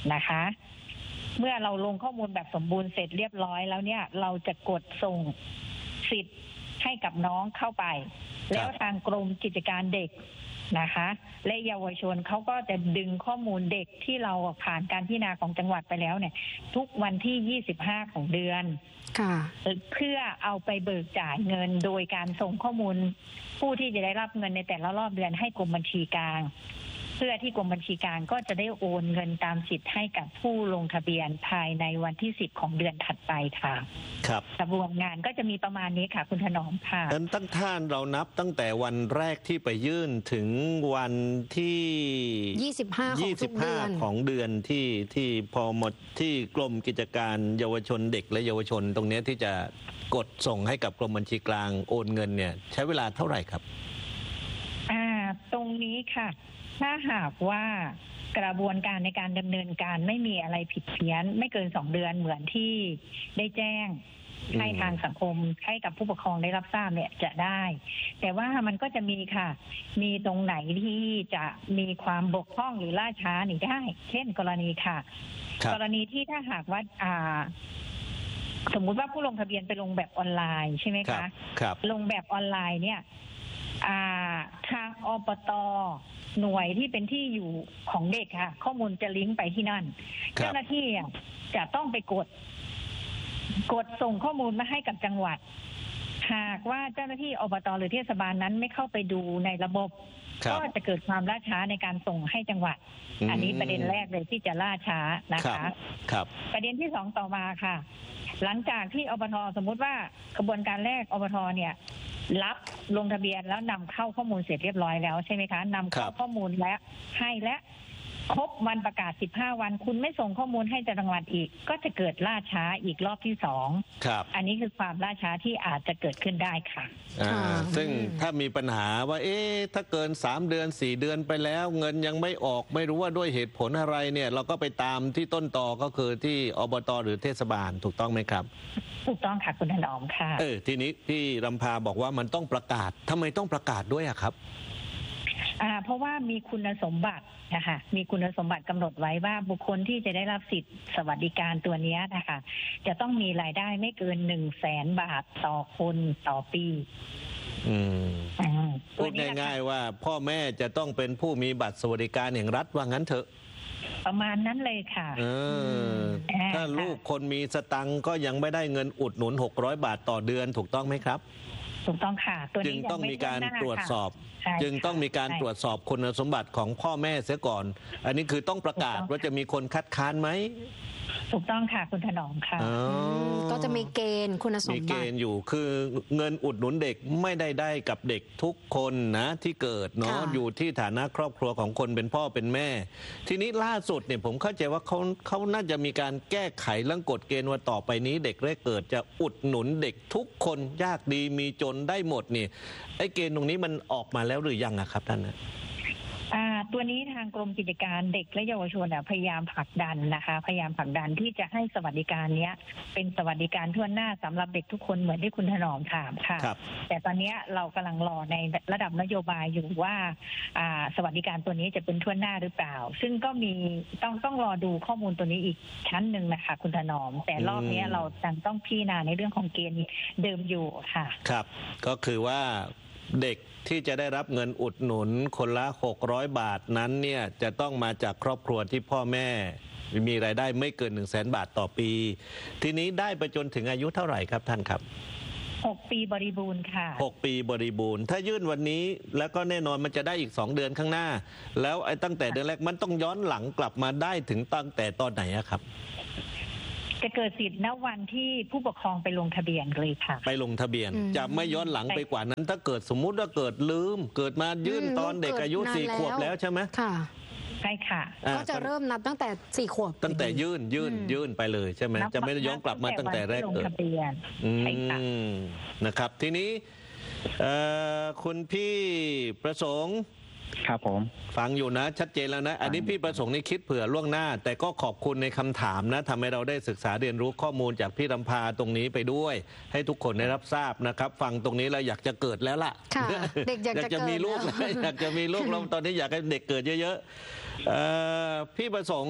นะคะ เมื่อเราลงข้อมูลแบบสมบูรณ์เสร็จเรียบร้อยแล้วเนี่ยเราจะกดส่งสิทธิ์ให้กับน้องเข้าไปแล้วทางกรมกิจการเด็กนะคะและเยาวชนเขาก็จะดึงข้อมูลเด็กที่เราผ่านการพิจารณาของจังหวัดไปแล้วเนี่ยทุกวันที่ยี่สิบห้าของเดือนเพื่อเอาไปเบิกจ่ายเงินโดยการส่งข้อมูลผู้ที่จะได้รับเงินในแต่ละรอบเดือนให้กรมบัญชีกลางเพื่อที่กรมบัญชีกลางก็จะได้โอนเงินตามสิทธิ์ให้กับผู้ลงทะเบียนภายในวันที่สิบของเดือนถัดไปค่ะครับกระบวนงานก็จะมีประมาณนี้ค่ะคุณถนอมค่ะนั้นตั้งท่านเรานับตั้งแต่วันแรกที่ไปยื่นถึงวันที่ยี่สิบห้าของทุกเดือนของเดือนที่ที่พอหมดที่กรมกิจการเยาวชนเด็กและเยาวชนตรงนี้ที่จะกดส่งให้กับกรมบัญชีกลางโอนเงินเนี่ยใช้เวลาเท่าไหร่ครับอ่าตรงนี้ค่ะถ้าหากว่ากระบวนการในการดำเนินการไม่มีอะไรผิดเพี้ยนไม่เกินสองเดือนเหมือนที่ได้แจ้งให้ทางสังคมให้กับผู้ปกครองได้รับทราบเนี่ยจะได้แต่ว่ามันก็จะมีค่ะมีตรงไหนที่จะมีความบกพร่องหรือล่าช้านี่ได้เช่นกรณีค่ะกรณีที่ถ้าหากว่าอ่าสมมุติว่าผู้ลงทะเบียนไปลงแบบออนไลน์ใช่ไหมคะลงแบบออนไลน์เนี่ยทางอปต.หน่วยที่เป็นที่อยู่ของเด็กค่ะข้อมูลจะลิงก์ไปที่นั่นเจ้าหน้าที่จะต้องไปกดกดส่งข้อมูลมาให้กับจังหวัดหากว่าเจ้าหน้าที่อบต.หรือเทศบาลนั้นไม่เข้าไปดูในระบบก็จะเกิดความล่าช้าในการส่งให้จังหวัดอันนี้ประเด็นแรกเลยที่จะล่าช้านะคะครับประเด็นที่สองต่อมาค่ะหลังจากที่อบต.สมมุติว่ากระบวนการแรกอบต.เนี่ยรับลงทะเบียนแล้วนำเข้าข้อมูลเสร็จเรียบร้อยแล้วใช่ไหมคะนำเข้าข้อมูลและให้และครบวันประกาศสิบห้าวันคุณไม่ส่งข้อมูลให้จังหวัดอีกก็จะเกิดล่าช้าอีกรอบที่สองอันนี้คือความล่าช้าที่อาจจะเกิดขึ้นได้ค่ะซึ่งถ้ามีปัญหาว่าเอ๊ะถ้าเกินสามเดือนสี่เดือนไปแล้วเงินยังไม่ออกไม่รู้ว่าด้วยเหตุผลอะไรเนี่ยเราก็ไปตามที่ต้นตอก็คือที่อบต.หรือเทศบาลถูกต้องไหมครับถูกต้องค่ะคุณถนอมค่ะเออทีนี้พี่รำพาบอกว่ามันต้องประกาศทำไมต้องประกาศด้วยอะครับอ่าเพราะว่ามีคุณสมบัตินะคะมีคุณสมบัติกำหนดไว้ว่าบุคคลที่จะได้รับสิทธิสวัสดิการตัวนี้นะคะจะต้องมีรายได้ไม่เกินหนึ่งแสนบาทต่อคนต่อปีอืมพูดง่ายๆว่าพ่อแม่จะต้องเป็นผู้มีบัตรสวัสดิการแห่งรัฐว่างั้นเถอะประมาณนั้นเลยค่ะเออถ้าลูกคนมีสตังค์ก็ยังไม่ได้เงินอุดหนุนหกร้อยบาทต่อเดือนถูกต้องไหมครับถูกต้องค่ะตัวนี้จึงต้องมีการตรวจสอบจึงต้องมีการตรวจสอบคุณสมบัติของพ่อแม่เสียก่อนอันนี้คือต้องประกาศว่าจะมีคนคัดค้านไหมถูกต้องค่ะคุณถนอมค่ะก็จะมีเกณฑ์คุณสมบัติมีเกณฑ์อยู่คือเงินอุดหนุนเด็กไม่ได้ได้กับเด็กทุกคนนะที่เกิดเนาะอยู่ที่ฐานะครอบครัวของคนเป็นพ่อเป็นแม่ทีนี้ล่าสุดเนี่ยผมเข้าใจว่าเขาเขาน่าจะมีการแก้ไขเรื่องกฎเกณฑ์ว่าต่อไปนี้เด็กแรกเกิดจะอุดหนุนเด็กทุกคนยากดีมีจนได้หมดนี่ไอ้เกณฑ์ตรงนี้มันออกมาแล้วหรือยังอะครับท่านนะตัวนี้ทางกรมกิจการเด็กและเยาวชนพยายามผลักดันนะคะพยายามผลักดันที่จะให้สวัสดิการนี้เป็นสวัสดิการทั่วหน้าสำหรับเด็กทุกคนเหมือนที่คุณถนอมถามค่ะแต่ตอนนี้เรากำลังรอในระดับนโยบายอยู่ว่าสวัสดิการตัวนี้จะเป็นทั่วหน้าหรือเปล่าซึ่งก็มีต้องต้องรอดูข้อมูลตัวนี้อีกชั้นหนึ่งนะคะคุณถนอมแต่รอบนี้เราต้องพิจารณาในเรื่องของเกณฑ์เดิมอยู่ค่ะครับก็คือว่าเด็กที่จะได้รับเงินอุดหนุนคนละหกร้อยบาทนั้นเนี่ยจะต้องมาจากครอบครัวที่พ่อแม่มีรายได้ไม่เกิน หนึ่งแสนบาทต่อปีทีนี้ได้ไปจนถึงอายุเท่าไหร่ครับท่านครับหกปีบริบูรณ์ค่ะหกปีบริบูรณ์ถ้ายื่นวันนี้แล้วก็แน่นอนมันจะได้อีกสองเดือนข้างหน้าแล้วไอ้ตั้งแต่เดือนแรกมันต้องย้อนหลังกลับมาได้ถึงตั้งแต่ตอนไหนครับจะเกิดสิทธิ์ณวันที่ผู้ปกครองไปลงทะเบียนเลยค่ะไปลงทะเบียนจะไม่ย้อนหลังไปกว่านั้นถ้าเกิดสมมุติว่าเกิดลืมเกิดมายื่นตอนเด็กอายุสี่ขวบแล้วใช่ไหมค่ะใช่ค่ะก็จะเริ่มนับตั้งแต่สี่ขวบตั้งแต่ยื่นยื่นยื่นไปเลยใช่ไหมจะไม่ได้ย้อนกลับมาตั้งแต่แรกเกิดใช่ค่ะนะครับทีนี้คุณพี่ประสงค์ครับผมฟังอยู่นะชัดเจนแล้วนะอันนี้พี่ประสงค์นี่คิดเผื่อล่วงหน้าแต่ก็ขอบคุณในคำถามนะทำให้เราได้ศึกษาเรียนรู้ข้อมูลจากพี่รำพาตรงนี้ไปด้วยให้ทุกคนได้รับทราบนะครับฟังตรงนี้แล้วอยากจะเกิดแล้วล่ะเด็กอยากจะมีลูกอยากจะมีลูกเราตอนนี้อยากให้เด็กเกิดเยอะๆพี่ประสงค์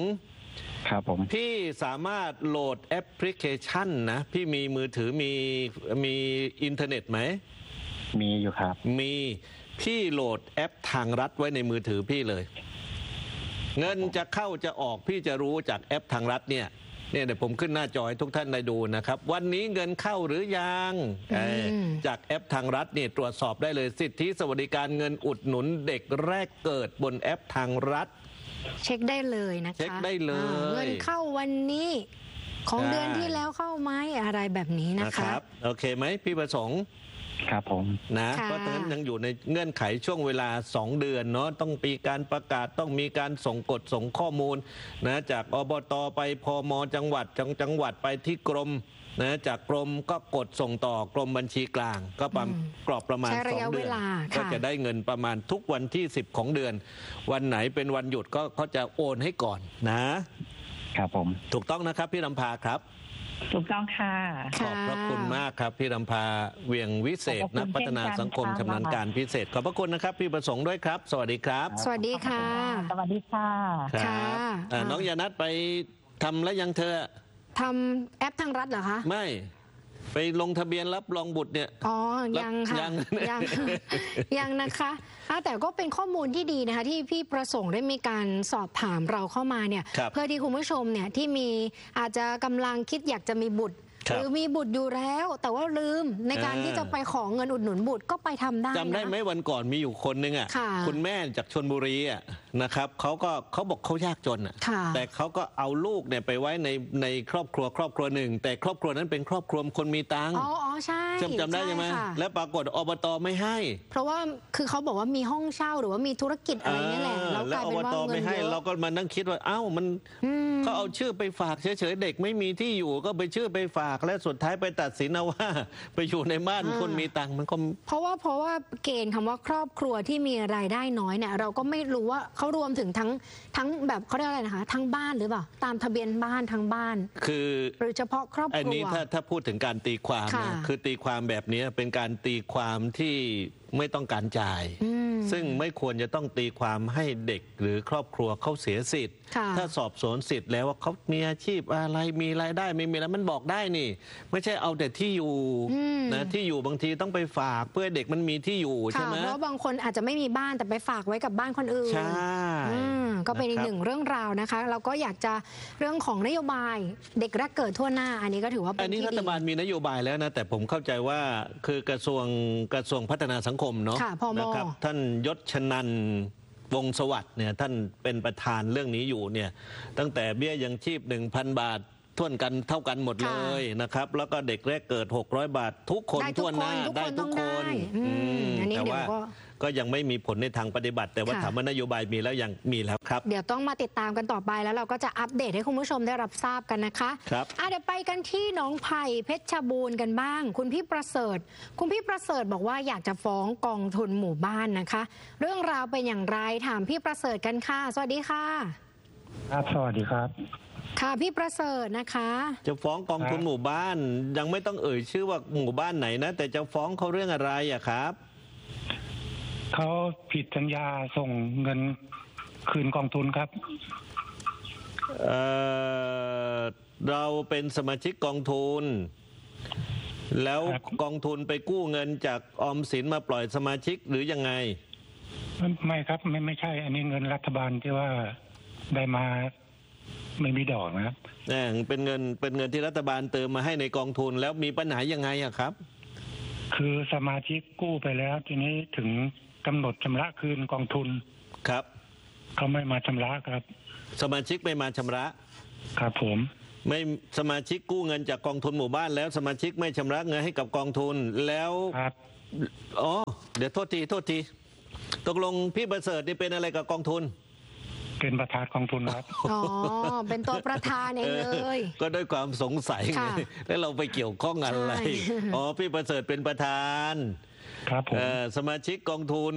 ครับผมพี่สามารถโหลดแอปพลิเคชันนะพี่มีมือถือมีมีอินเทอร์เน็ตไหมมีอยู่ครับมีพี่โหลดแอปทางรัฐไว้ในมือถือพี่เลยเงินจะเข้าจะออกพี่จะรู้จากแอปทางรัฐเนี่ยเนี่ยเดี๋ยวผมขึ้นหน้าจอให้ทุกท่านได้ดูนะครับวันนี้เงินเข้าหรือยังจากแอปทางรัฐเนี่ยตรวจสอบได้เลยสิทธิสวัสดิการเงินอุดหนุนเด็กแรกเกิดบนแอปทางรัฐเช็คได้เลยนะคะเช็คได้เลยเงินเข้าวันนี้ของเดือนที่แล้วเข้าไหมอะไรแบบนี้นะคะโอเคไหมพี่ประสงค์ครับผมนะเพราะฉะนั้นยังอยู่ในเงื่อนไขช่วงเวลาสองเดือนเนาะต้องมีการประกาศต้องมีการส่งกฎส่งข้อมูลนะจากอบตไปพมจังหวัดจังจังหวัดไปที่กรมนะจากกรมก็กดส่งต่อกรมบัญชีกลางก็ประมาณกรอบประมาณสองเดือนก็จะได้เงินประมาณทุกวันที่สิบของเดือนวันไหนเป็นวันหยุดก็เขาจะโอนให้ก่อนนะครับผมถูกต้องนะครับพี่ลำพาครับถูกต้องค่ะขอบพระคุณมากครับพี่ลำพาเวียงวิเศษนักพัฒนาสังคมชำนาญการพิเศษขอบพระคุณนะครับพี่ประสงค์ด้วยครับสวัสดีครับสวัสดีค่ะสวัสดีค่ะครับน้องยานัทไปทำแล้วยังเธอทำแอปทางรัฐเหรอคะไม่ไปลงทะเบียนรับรองบุตรเนี่ยอ๋อยังค่ะยังยังยังนะคะแต่ก็เป็นข้อมูลที่ดีนะคะที่พี่ประสงค์ได้มีการสอบถามเราเข้ามาเนี่ยเพื่อที่คุณผู้ชมเนี่ยที่มีอาจจะกำลังคิดอยากจะมีบุตรหรือมีบุตรอยู่แล้วแต่ว่าลืมในการที่จะไปขอเงินอุดหนุนบุตรก็ไปทำได้จำได้ไหมวันก่อนมีอยู่คนนึงอ่ะคุณแม่จากชลบุรีอ่ะนะครับเขาก็เขาบอกเขายากจนอ่ะแต่เขาก็เอาลูกเนี่ยไปไว้ในในครอบครัวครอบครัวหนึ่งแต่ครอบครัวนั้นเป็นครอบครัวคนมีตังค์อ๋อใช่จำจำได้ใช่ไหมแล้วปรากฏอบตไม่ให้เพราะว่าคือเขาบอกว่ามีห้องเช่าหรือว่ามีธุรกิจอะไรนี่แหละแล้วอบตไม่ให้เราก็มานั่งคิดว่าเอ้ามันเขาเอาชื่อไปฝากเฉยๆเด็กไม่มีที่อยู่ก็ไปชื่อไปฝากและสุดท้ายไปตัดสินเอาว่าไปอยู่ในบ้านคนมีตังค์มันก็เพราะว่าเพราะว่าเกณฑ์คำว่าครอบครัวที่มีรายได้น้อยเนี่ยเราก็ไม่รู้ว่าเขารวมถึงทั้งทั้งแบบเขาเรียกอะไรนะคะทั้งบ้านหรือเปล่าตามทะเบียนบ้านทั้งบ้านคือหรือเฉพาะครอบครัวอันนี้ถ้าถ้าพูดถึงการตีความนะคือตีความแบบนี้เป็นการตีความที่ไม่ต้องการจ่ายซึ่งไม่ควรจะต้องตีความให้เด็กหรือครอบครัวเขาเสียสิทธิ์ถ้าสอบสวนสิทธิ์แล้วว่าเขามีอาชีพอะไรมีรายได้ไม่มีแล้วมันบอกได้นี่ไม่ใช่เอาแต่ที่อยู่นะที่อยู่บางทีต้องไปฝากเพื่อเด็กมันมีที่อยู่ใช่ไหมเพราะบางคนอาจจะไม่มีบ้านแต่ไปฝากไว้กับบ้านคนอื่นใช่ก็เป็นอีกหนึ่งเรื่องราวนะคะเราก็อยากจะเรื่องของนโยบายเด็กแรกเกิดทั่วหน้าอันนี้ก็ถือว่าเป็นที่ดีอันนี้รัฐบาลมีนโยบายแล้วนะแต่ผมเข้าใจว่าคือกระทรวงกระทรวงพัฒนาสังคมเนาะนะครับท่านยศชนันท์วงศ์สวัสดิ์เนี่ยท่านเป็นประธานเรื่องนี้อยู่เนี่ยตั้งแต่เบี้ยยังชีพ หนึ่งพัน บาทท่วนกันเท่ากันหมดเลยนะครับแล้วก็เด็กแรกเกิดหกร้อยบาททุกคนทั่วหน้าได้ทุกคนแต่ว่าก็ยังไม่มีผลในทางปฏิบัติแต่ว่าถามว่านโยบายมีแล้วยังมีแล้วครับเดี๋ยวต้องมาติดตามกันต่อไปแล้วเราก็จะอัปเดตให้คุณผู้ชมได้รับทราบกันนะคะครับเดี๋ยวไปกันที่หนองไผ่เพชรบูรณ์กันบ้างคุณพี่ประเสริฐคุณพี่ประเสริฐบอกว่าอยากจะฟ้องกองทุนหมู่บ้านนะคะเรื่องราวเป็นอย่างไรถามพี่ประเสริฐกันค่ะสวัสดีค่ะครับสวัสดีครับค่ะพี่ประเสริฐนะคะจะฟ้องกองทุนหมู่บ้านยังไม่ต้องเอ่ยชื่อว่าหมู่บ้านไหนนะแต่จะฟ้องเขาเรื่องอะไรอะครับเขาผิดสัญญาส่งเงินคืนกองทุนครับเอ่อเราเป็นสมาชิกกองทุนแล้วกองทุนไปกู้เงินจากออมสินมาปล่อยสมาชิกหรือยังไงไม่ครับไม่ไม่ใช่อันนี้เงินรัฐบาลที่ว่าได้มาไม่มีดอกนะครับเป็นเงินเป็นเงินที่รัฐบาลเติมมาให้ในกองทุนแล้วมีปัญหายังไงอะครับคือสมาชิกกู้ไปแล้วทีนี้ถึงกำหนดชำระคืนกองทุนครับเขาไม่มาชำระครับสมาชิกไม่มาชำระครับผมไม่สมาชิกกู้เงินจากกองทุนหมู่บ้านแล้วสมาชิกไม่ชำระเงินให้กับกองทุนแล้วครับอ๋อเดี๋ยวโทษทีโทษทีตกลงพี่ประเสริฐนี่เป็นอะไรกับกองทุนเป็นประธานกองทุนครับอ๋อเป็นตัวประธานเองเลยก็ด้วยความสงสัยไงแล้วเราไปเกี่ยวข้องอะไรอ๋อพี่ประเสริฐเป็นประธานครับผมสมาชิกกองทุน